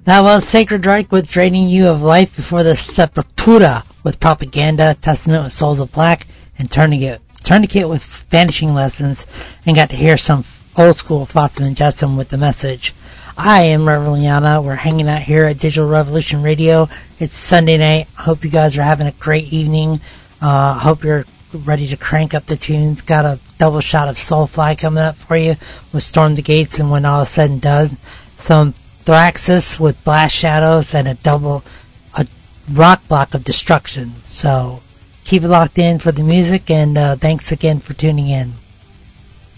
That was Sacred Reich with Draining You of Life, before the Sepultura with Propaganda, Testament with Souls of Black, and Tourniquet with Vanishing Lessons, and got to hear some old school Flotsam and Jetsam with The Message. I am Reveliana. We're hanging out here at Digital Revolution Radio. It's Sunday night. Hope you guys are having a great evening. Hope you're ready to crank up the tunes. Got a double shot of Soulfly coming up for you with Storm the Gates, and when all is said and done, some Thraxis with Blast Shadows, and a rock block of Destruction. So keep it locked in for the music, and thanks again for tuning in.